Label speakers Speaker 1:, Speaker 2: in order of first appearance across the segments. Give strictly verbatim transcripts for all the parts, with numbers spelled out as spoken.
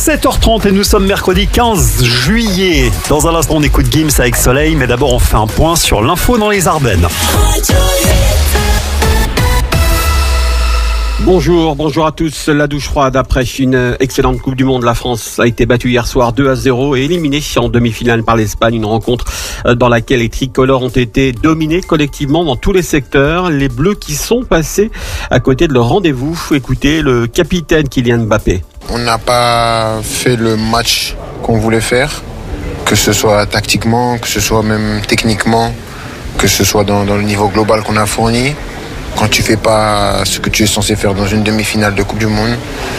Speaker 1: sept heures trente et nous sommes mercredi quinze juillet. Dans un instant, on écoute Gims avec Soleil, mais d'abord on fait un point sur l'info dans les Ardennes.
Speaker 2: Bonjour, bonjour à tous. La douche froide après une excellente Coupe du Monde. La France a été battue hier soir deux à zéro et éliminée en demi-finale par l'Espagne. Une rencontre dans laquelle les tricolores ont été dominés collectivement dans tous les secteurs. Les Bleus qui sont passés à côté de leur rendez-vous. Écoutez le capitaine Kylian Mbappé.
Speaker 3: On n'a pas fait le match qu'on voulait faire, que ce soit tactiquement, que ce soit même techniquement, que ce soit dans, dans le niveau global qu'on a fourni. Quand tu fais pas ce que tu es censé faire dans une demi-finale de Coupe du Monde,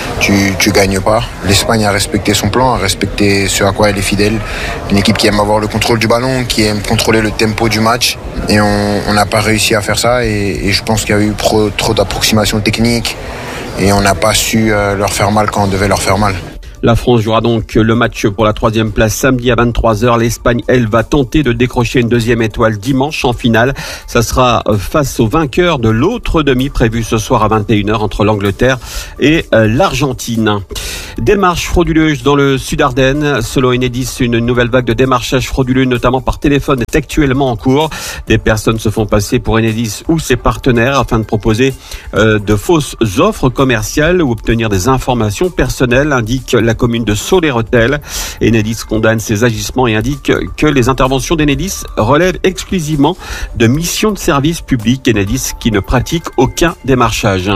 Speaker 3: tu tu gagnes pas. L'Espagne a respecté son plan, a respecté ce à quoi elle est fidèle. Une équipe qui aime avoir le contrôle du ballon, qui aime contrôler le tempo du match. Et on n'a pas réussi à faire ça. Et, et je pense qu'il y a eu trop, trop d'approximations techniques. Et on n'a pas su leur faire mal quand on devait leur faire mal.
Speaker 2: La France jouera donc le match pour la troisième place samedi à vingt-trois heures. L'Espagne, elle, va tenter de décrocher une deuxième étoile dimanche en finale. Ça sera face au vainqueur de l'autre demi prévu ce soir à vingt et une heures entre l'Angleterre et l'Argentine. Démarche frauduleuse dans le Sud-Ardennes. Selon Enedis, une nouvelle vague de démarchage frauduleux, notamment par téléphone, est actuellement en cours. Des personnes se font passer pour Enedis ou ses partenaires afin de proposer euh, de fausses offres commerciales ou obtenir des informations personnelles, indique la commune de Soler-Autel. Enedis condamne ces agissements et indique que les interventions d'Enedis relèvent exclusivement de missions de service public. Enedis qui ne pratique aucun démarchage.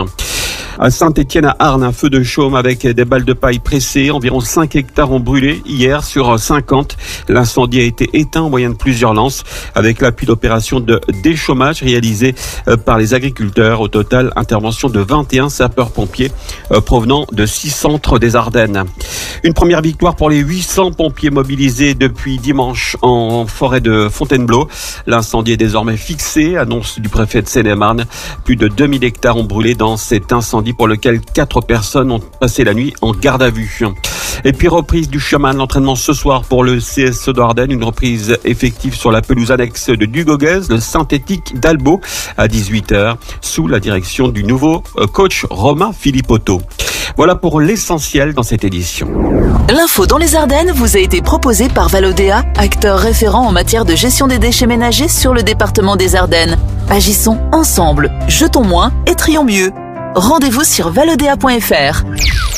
Speaker 2: À Saint-Étienne, à Arles, un feu de chaume avec des balles de paille pressées. Environ cinq hectares ont brûlé hier sur cinquante. L'incendie a été éteint en moyenne de plusieurs lances avec l'appui d'opérations de déchômage réalisées par les agriculteurs. Au total, intervention de vingt et un sapeurs-pompiers provenant de six centres des Ardennes. Une première victoire pour les huit cents pompiers mobilisés depuis dimanche en forêt de Fontainebleau. L'incendie est désormais fixé, annonce du préfet de Seine-et-Marne. Plus de deux mille hectares ont brûlé dans cet incendie pour lequel quatre personnes ont passé la nuit en garde à vue. Et puis reprise du chemin de l'entraînement ce soir pour le C S d'Ardennes, une reprise effective sur la pelouse annexe de Dugoguez, le synthétique d'Albo à dix-huit heures, sous la direction du nouveau coach Romain Philippotto. Voilà pour l'essentiel dans cette édition.
Speaker 4: L'info dans les Ardennes vous a été proposée par Valodea, acteur référent en matière de gestion des déchets ménagers sur le département des Ardennes. Agissons ensemble, jetons moins et trions mieux. Rendez-vous sur valodea point f r.